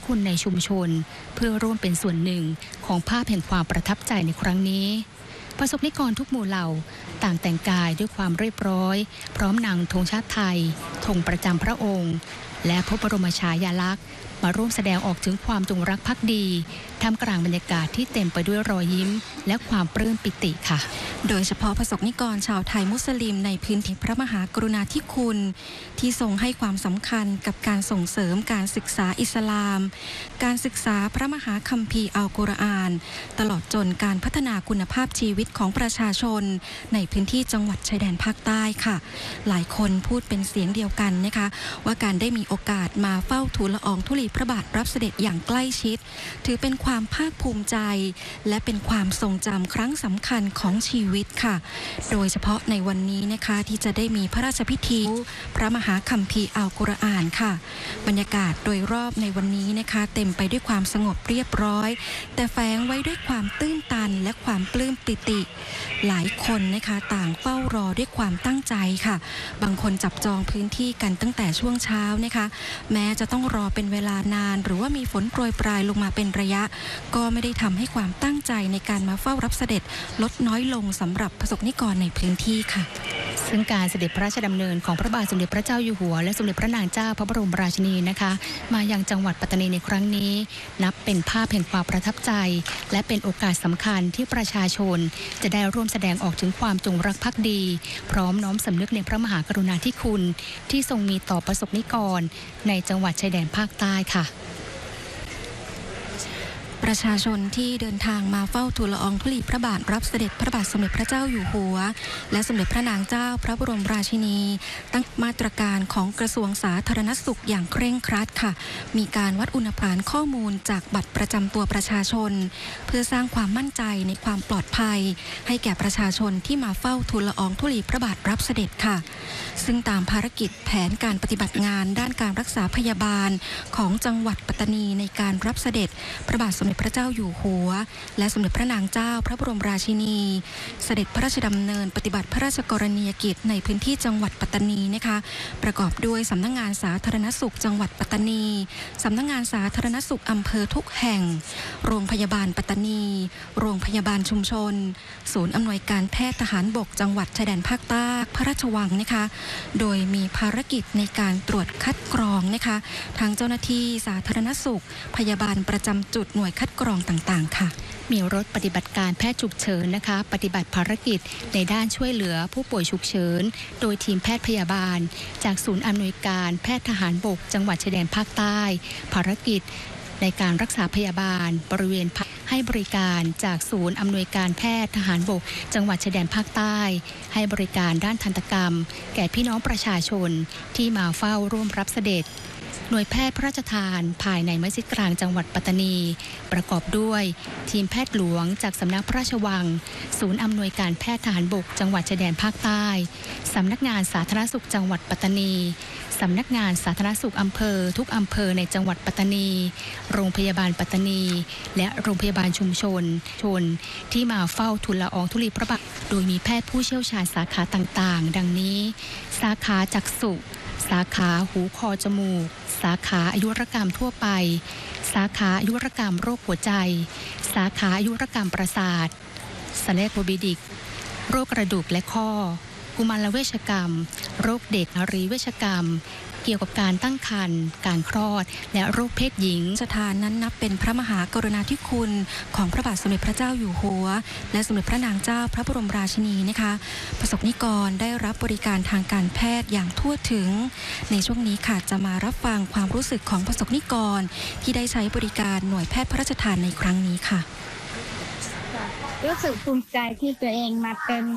คนในชุมชนเพื่อร่วมเป็นส่วนหนึ่งของภาพแห่งความประทับใจในครั้งนี้ประสบนิกรทุกหมู่เหล่าต่างแต่งกายด้วยความเรียบร้อยพร้อมนำธงชาติไทยธงประจำพระองค์และพระบรมฉายาลักษณ์มาร่วมแสดงออกถึงความจงรักภักดีท่ามกลางบรรยากาศที่เต็มไปด้วยรอยยิ้มและความปลื้มปิติค่ะโดยเฉพาะประสบนิกรชาวไทยมุสลิมในพื้นที่พระมหากรุณาธิคุณที่ทรงให้ความสำคัญกับการส่งเสริมการศึกษาอิสลามการศึกษาพระมหาคัมภีร์อัลกุรอานตลอดจนการพัฒนาคุณภาพชีวิตของประชาชนในพื้นที่จังหวัดชายแดนภาคใต้ค่ะหลายคนพูดเป็นเสียงเดียวกันนะคะว่าการได้มีโอกาสมาเฝ้าทูลละอองธุลีพระบาทรับเสด็จอย่างใกล้ชิดถือเป็นความภาคภูมิใจและเป็นความทรงจำครั้งสำคัญของชีวิตค่ะโดยเฉพาะในวันนี้นะคะที่จะได้มีพระราชพิธีพระมหาคัมภีร์อัลกุรอานค่ะบรรยากาศโดยรอบในวันนี้นะคะเต็มไปด้วยความสงบเรียบร้อยแต่แฝงไว้ด้วยความตื้นตันและความปลื้มปิติหลายคนนะคะต่างเฝ้ารอด้วยความตั้งใจค่ะบางคนจับจองพื้นที่กันตั้งแต่ช่วงเช้านะคะแม้จะต้องรอเป็นเวลานานหรือว่ามีฝนโปรยปรายลงมาเป็นระยะก็ไม่ได้ทำให้ความตั้งใจในการมาเฝ้ารับเสด็จลดน้อยลงสำหรับประสบนิกรในพื้นที่ค่ะซึ่งการเสด็จพระราชดำเนินของพระบาทสมเด็จพระเจ้าอยู่หัวและสมเด็จพระนางเจ้าพระบรมราชินีนะคะมายังจังหวัดปัตตานีในครั้งนี้นับเป็นภาพแห่งความประทับใจและเป็นโอกาสสำคัญที่ประชาชนจะได้ร่วมแสดงออกถึงความจงรักภักดีพร้อมน้อมสำนึกในพระมหากรุณาธิคุณที่ทรงมีต่อประสบนิกรในจังหวัดชายแดนภาคใต้ค่ะประชาชนที่เดินทางมาเฝ้าทูลละอองธุลีพระบาทรับเสด็จพระบาทสมเด็จพระเจ้าอยู่หัวและสมเด็จพระนางเจ้าพระบรมราชินีตั้งมาตรการของกระทรวงสาธารณสุขอย่างเคร่งครัดค่ะมีการวัดอุณหภูมิข้อมูลจากบัตรประจำตัวประชาชนเพื่อสร้างความมั่นใจในความปลอดภัยให้แก่ประชาชนที่มาเฝ้าทูลละอองธุลีพระบาทรับเสด็จค่ะซึ่งตามภารกิจแผนการปฏิบัติงานด้านการรักษาพยาบาลของจังหวัดปัตตานีในการรับเสด็จพระบาทสมเด็จพระเจ้าอยู่หัวและสมเด็จพระนางเจ้าพระบรมราชินีเสด็จพระราชดำเนินปฏิบัติพระราชกรณียกิจในพื้นที่จังหวัดปัตตานีนะคะประกอบด้วยสำนักงานสาธารณสุขจังหวัดปัตตานีสำนักงานสาธารณสุขอำเภอทุกแห่งโรงพยาบาลปัตตานีโรงพยาบาลชุมชนศูนย์อำนวยการแพทย์ทหารบกจังหวัดชายแดนภาคใต้พระราชวังนะคะโดยมีภารกิจในการตรวจคัดกรองนะคะทั้งเจ้าหน้าที่สาธารณสุขพยาบาลประจำจุดหน่วยคัดกรองต่างๆค่ะมีรถปฏิบัติการแพทย์ฉุกเฉินนะคะปฏิบัติภารกิจในด้านช่วยเหลือผู้ป่วยฉุกเฉินโดยทีมแพทย์พยาบาลจากศูนย์อำนวยการแพทย์ทหารบกจังหวัดชายแดนภาคใต้ภารกิจในการรักษาพยาบาลบริเวณให้บริการจากศูนย์อำนวยการแพทย์ทหารบกจังหวัดชายแดนภาคใต้ให้บริการด้านทันตกรรมแก่พี่น้องประชาชนที่มาเฝ้าร่วมรับเสด็จหน่วยแพทย์พระราชทานภายในมัสยิดกลางจังหวัดปัตตานีประกอบด้วยทีมแพทย์หลวงจากสำนักพระราชวังศูนย์อำนวยการแพทย์ทหารบกจังหวัดชายแดนภาคใต้สำนักงานสาธารณสุขจังหวัดปัตตานีสำนักงานสาธารณสุขอำเภอทุกอำเภอในจังหวัดปัตตานีโรงพยาบาลปัตตานีและโรงพยาบาลชุมชนที่มาเฝ้าทูลละอองธุลีพระบาทโดยมีแพทย์ผู้เชี่ยวชาญสาขาต่างๆดังนี้สาขาจักษุสาขาหูคอจมูกสาขาอายุรกรรมทั่วไปสาขาอายุรกรรมโรคหัวใจสาขาอายุรกรรมประสาทศัลยโอบิดิกโรคกระดูกและข้อกุมารเวชกรรมโรคเด็กนรีเวชกรรมเกี่ยวกับการตั้งครรภ์การคลอดและโรคเพศหญิงสถานนั้นนับเป็นพระมหากรุณาธิคุณของพระบาทสมเด็จพระเจ้าอยู่หัวและสมเด็จพระนางเจ้าพระบรมราชินีนะคะประสบนิกรได้รับบริการทางการแพทย์อย่างทั่วถึงในช่วงนี้ค่ะจะมารับฟังความรู้สึกของประสบนิกรที่ได้ใช้บริการหน่วยแพทย์พระราชทานในครั้งนี้ค่ะรู้สึกภูมิใจที่ตัวเองมาเป็น